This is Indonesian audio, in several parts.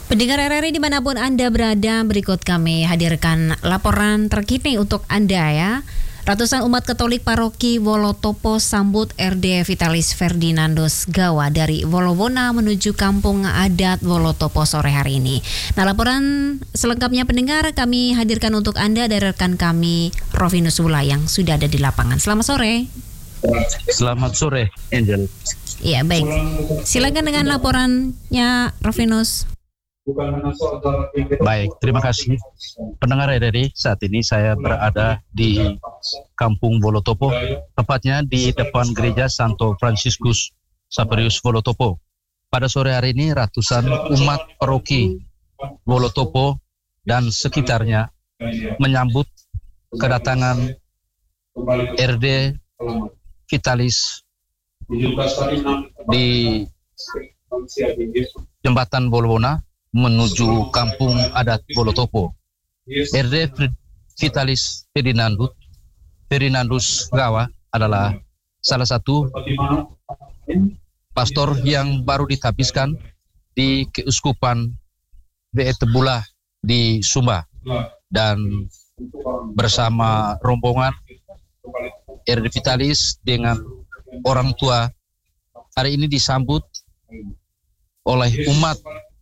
Pendengar RRI dimanapun Anda berada, berikut kami hadirkan laporan terkini untuk Anda ya. Ratusan umat Katolik Paroki Wolotopo sambut RD Vitalis Ferdinandus Gawa dari Wolowona menuju kampung adat Wolotopo sore hari ini. Nah, laporan selengkapnya pendengar kami hadirkan untuk Anda dari rekan kami Rovinus Wula yang sudah ada di lapangan. Selamat sore. Selamat sore, Angel. Iya, baik. Silakan dengan laporannya, Rovinus. Baik, terima kasih. Pendengar RRI, saat ini saya berada di Kampung Wolotopo, tepatnya di depan Gereja Santo Fransiskus Xaverius Wolotopo. Pada sore hari ini, ratusan umat paroki Wolotopo dan sekitarnya menyambut kedatangan RD Vitalis di Jembatan Wolowona menuju kampung adat Wolotopo. RD Vitalis Ferdinandus Gawa adalah salah satu pastor yang baru ditabiskan di Keuskupan Beetebula di Sumba, dan bersama rombongan RD Vitalis dengan orang tua hari ini disambut oleh umat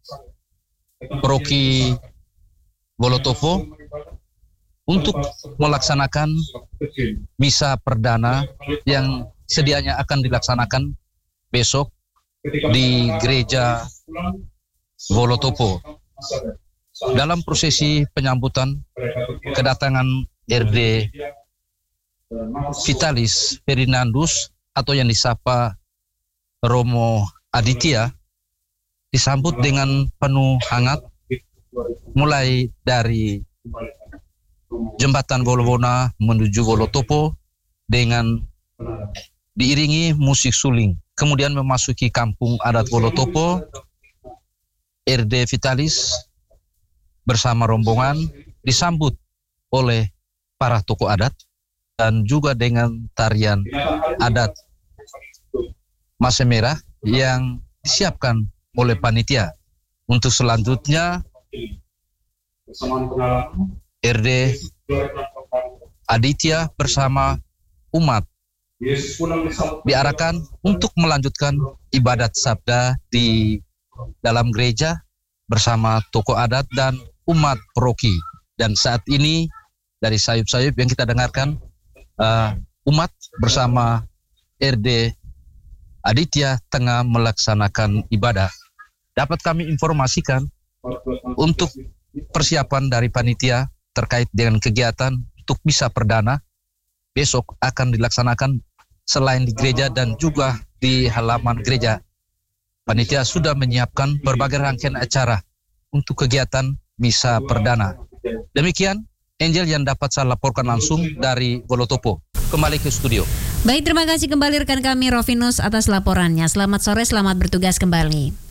paroki Wolotopo untuk melaksanakan misa perdana yang sedianya akan dilaksanakan besok di gereja Wolotopo. Dalam prosesi penyambutan kedatangan RD Vitalis Ferdinandus atau yang disapa Romo Aditya disambut dengan penuh hangat, mulai dari Jembatan Wolowona menuju Wolotopo dengan diiringi musik suling. Kemudian memasuki kampung adat Wolotopo, RD Vitalis bersama rombongan disambut oleh para tokoh adat dan juga dengan tarian adat Masemera yang disiapkan oleh panitia. Untuk selanjutnya RD Aditya bersama umat diarahkan untuk melanjutkan ibadat sabda di dalam gereja bersama tokoh adat dan umat paroki. Dan saat ini dari sayup-sayup yang kita dengarkan, umat bersama RD Aditya tengah melaksanakan ibadah. Dapat kami informasikan untuk persiapan dari panitia terkait dengan kegiatan untuk misa perdana besok akan dilaksanakan selain di gereja dan juga di halaman gereja. Panitia sudah menyiapkan berbagai rangkaian acara untuk kegiatan misa perdana. Demikian Angel yang dapat saya laporkan langsung dari Wolotopo. Kembali ke studio. Baik, terima kasih kembali rekan kami Rovinus atas laporannya. Selamat sore, selamat bertugas kembali.